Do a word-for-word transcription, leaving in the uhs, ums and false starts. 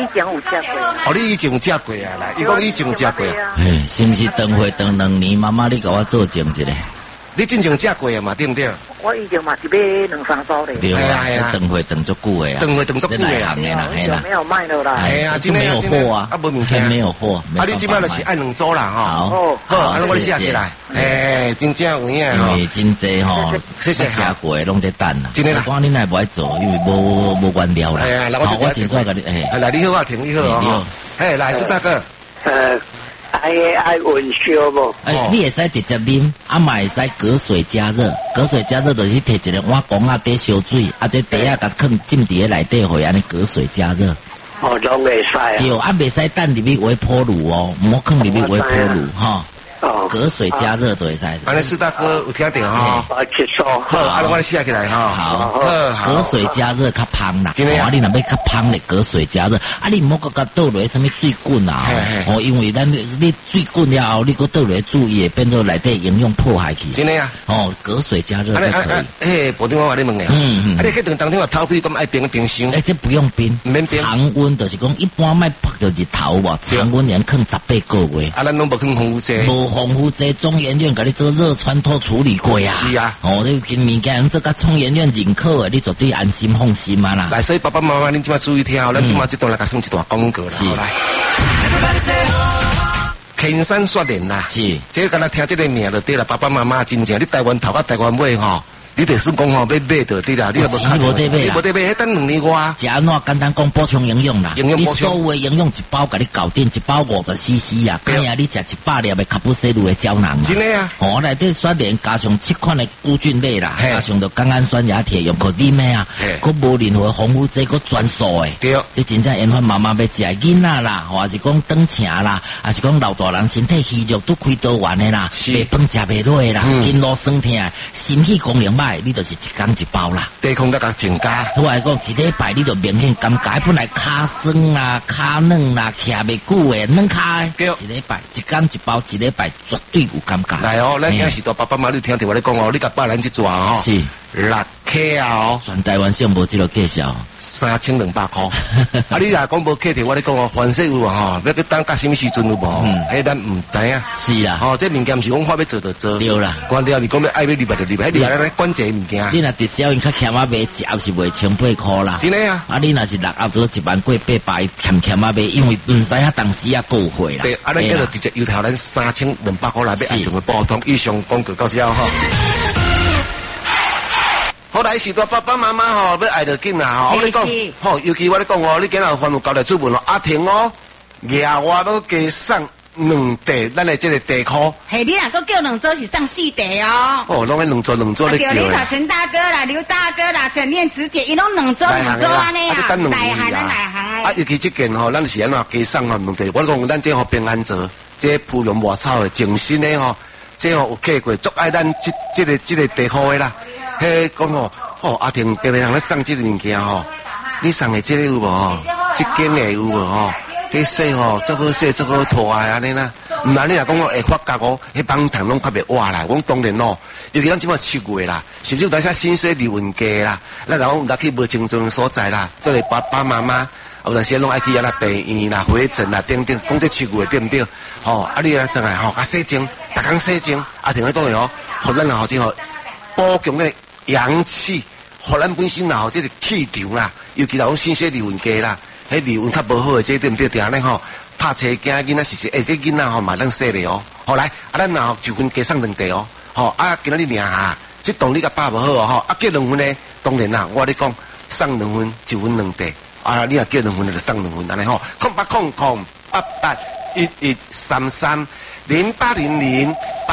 以前有食过。 哦，你以前有食过啊？来，伊讲以前有食过。 哎，是不是等会等两年，妈妈你给我做证一下？ 你真正食过啊嘛？对不对？ 我以前嘛是买两三包的。 对啊，等会等足久的啊。 等会等足久的啊。没有没有卖了啦。 哎呀， 就没有货啊， 啊，无物件， 没有货。 啊，你即摆就是爱两组啦，哈。 好， 好，啊，我写起来。哎，真正有影吼。因为真济吼， 谢谢。 食过的拢在等啦。 真的啦。 我讲你奈不爱做，因为无无原料啦。 哎呀， 好，我先做个你，哎。 来，你好啊，停你好啊。哎，来，是大哥。 呃。爱爱温烧无？ 哎，你会使直接啉，啊嘛会使隔水加热，隔水加热就是摕一个碗公仔底烧水，啊这茶啊甲放浸伫个内底，会安尼隔水加热。 哦，拢会使啊。 对，啊袂使等入去微波炉哦，唔好放入去微波炉哈。哦，隔水加热都会使。 安尼四大哥有听到哈？ 我接受。 好，啊我写起来哈。 好，好，隔水加热较香啦。啊，你若要较香咧，隔水加热，啊你唔好甲倒落什么水滚啊。哦，因为咱你水滚了后，你个倒落注意，变做内底营养破坏去。 真的啊。 哦，隔水加热就可以。 诶，部电话我你问嘅。嗯嗯。啊，你去当当天话头皮咁爱冰冰箱？ 诶，这不用冰， 免冰。 常温就是讲一般卖拍到日头无，常温连放十八个月。 啊，咱拢无放防腐剂。 无防腐剂。中研院给你做热穿透处理过啊！ 是啊， 哦，你跟物件做甲中研院认可的，你绝对安心放心啊啦。 来，所以爸爸妈妈，你今晚注意听哦，咱今晚这段来甲送一段广告啦。是，来，天山雪莲啦， 是， 这个敢若听这个名就对啦。爸爸妈妈真正，你台湾头甲台湾尾吼。你得算讲吼，要买到对啦，你又无看， 你无得买， 你无得买，迄等两年外。 食安怎简单讲补充营养啦， 营养补充。 你所有的营养一包给你搞定，一包五十 C C 啊，哎呀，你食一百粒的卡布西露的胶囊。 真的啊！ 哦，内底雪莲加上七款的菇菌类啦，加上到甘氨酸亚铁，用可啉的啊，佮无任何防腐剂，佮专素的。 对， 这真正因为妈妈要食囡仔啦，或是讲长请啦，还是讲老大人身体虚弱都开刀完的啦，袂饭食袂落的啦，筋络酸痛，心血功能歹，你就是一天一包啦。 抵抗力甲增加。 我来讲，一礼拜你就明显感觉本来骹酸啦、骹软啦、徛袂久的软骹的，一礼拜一天一包，一礼拜绝对有感觉。 来哦，咱今时代爸爸妈妈你听到我咧讲哦，你甲百人一抓哦。 是。 六克哦， 全台湾上无这个介绍， 三千两百块。啊，你若讲无客体，我咧讲哦，凡事有啊，吼，要去等到什么时阵有无？嗯，迄咱唔知啊。 是啦， 哦，这物件唔是讲话要做就做。 对啦， 关掉你讲要爱要入来就入来，迄入来咧管这物件。 你若直销因较欠啊买，一盒是卖千八块啦。 真的啊。 啊，你若是六盒都一万过八百，欠欠啊买，因为唔知影当时啊购货啦。 对，啊，咱叫做直接由头咱三千两百块来买爱同嘅包通，以上广告到时候吼。好来时代爸爸妈妈吼，要爱就紧啦吼。我咧讲，吼，尤其我咧讲哦，你今日番有交代出门哦，阿婷哦，额外都加送两袋，咱的这个地裤。 嘿，你若个叫两组是送四袋哦。 哦，拢喺两组两组咧叫。 叫你啦，陈大哥啦，刘大哥啦，陈念慈姐，伊拢两组两组安尼啊。 啊，等两年啊。 来行啊，尤其这件吼，咱是安怎加送吼两袋。我讲咱这吼平安做，这芙蓉外草的精心的吼，这吼有客过，足爱咱这这个这个地裤的啦。嘿，讲吼，哦，阿婷别别人咧送这个物件吼，你送的这个有无吼？这件的有无吼？迄洗吼，足好洗，足好拖啊安尼啦。唔然你若讲我会发觉哦，迄帮糖拢较袂活啦。我当然咯，尤其咱即马七月啦，是不是有当些薪水流运价啦？咱然后有当去无清楚所在啦，做个爸爸妈妈，有当时拢爱去啊那病院啦、回诊啦等等，讲这七月对不对？吼，啊你来等下吼，甲洗净，逐工洗净，阿婷咧讲的哦，互咱吼即吼补强咧。阳气，互咱本身然后这个气场啦，尤其là讲新鲜流运价啦，迄流运较无好的，这对唔对？定安尼吼，拍车惊囡仔是是，诶，这囡仔吼嘛咱说的哦。好来，啊咱然后就分加送两袋哦，吼啊今仔日领下，这动力甲把无好哦，吼啊叫两份呢，当然啦，我咧讲送两份，就分两袋，啊你若叫两份就送两份，安尼吼，空八空空八八一一三三零八零零。